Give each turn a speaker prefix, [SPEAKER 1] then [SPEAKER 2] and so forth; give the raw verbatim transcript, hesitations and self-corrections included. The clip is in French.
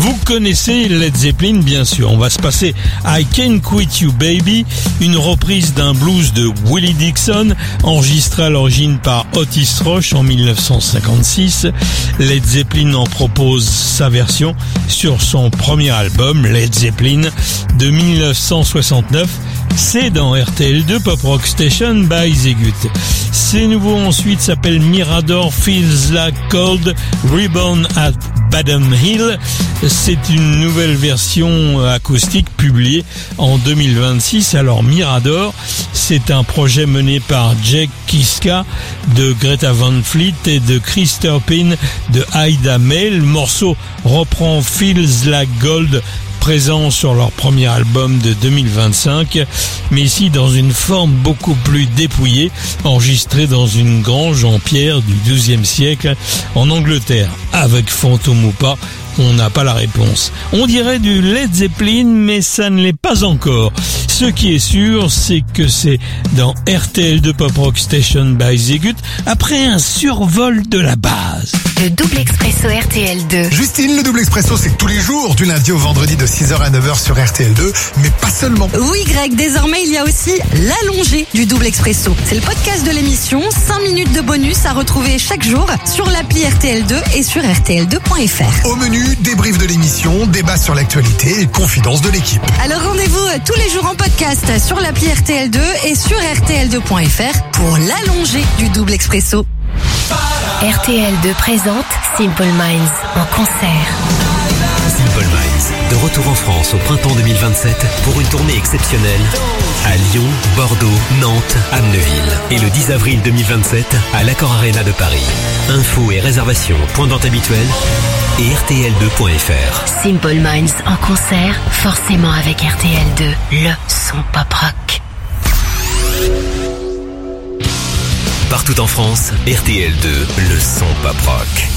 [SPEAKER 1] Vous connaissez Led Zeppelin, bien sûr. On va se passer I Can't Quit You Baby, une reprise d'un blues de Willie Dixon, enregistré à l'origine par Otis Rush en mille neuf cent cinquante-six. Led Zeppelin en propose sa version sur son premier album, Led Zeppelin, de mille neuf cent soixante-neuf. C'est dans R T L deux Pop Rock Station by Zegut. C'est nouveau ensuite, s'appelle Mirador Feels Like Cold, Reborn at Badham Hill. C'est une nouvelle version acoustique publiée en deux mille vingt-six. Alors Mirador, c'est un projet mené par Jake Kiska de Greta Van Fleet et de Chris Turpin de Ida May. Le morceau reprend Feels Like Gold, présent sur leur premier album de deux mille vingt-cinq, mais ici dans une forme beaucoup plus dépouillée, enregistré dans une grange en pierre du douzième siècle en Angleterre. Avec fantôme ou pas, on n'a pas la réponse. On dirait du Led Zeppelin, mais ça ne l'est pas encore. Ce qui est sûr, c'est que c'est dans R T L deux Pop Rock Station by Zegut, après un survol de la base.
[SPEAKER 2] Le double expresso R T L deux.
[SPEAKER 3] Justine, le double expresso, c'est tous les jours, du lundi au vendredi de six heures à neuf heures sur R T L deux, mais pas seulement.
[SPEAKER 4] Oui, Greg, désormais, il y a aussi l'allongé du double expresso. C'est le podcast de l'émission, cinq minutes de bonus à retrouver chaque jour sur l'appli R T L deux et sur R T L deux point F R.
[SPEAKER 3] Au menu, débrief de l'émission, débat sur l'actualité et confidence de l'équipe.
[SPEAKER 4] Alors rendez-vous tous les jours en podcast sur l'appli R T L deux et sur R T L deux point F R pour l'allongé du double expresso.
[SPEAKER 2] R T L deux présente Simple Minds en concert.
[SPEAKER 5] Simple Minds, de retour en France au printemps deux mille vingt-sept pour une tournée exceptionnelle à Lyon, Bordeaux, Nantes, Amneville. Et le dix avril deux mille vingt-sept à l'Accor Arena de Paris. Infos et réservations, point d'ente habituel et R T L deux point F R.
[SPEAKER 2] Simple Minds en concert, forcément avec R T L deux, le son pop rock.
[SPEAKER 5] Partout en France, R T L deux, le son pop rock.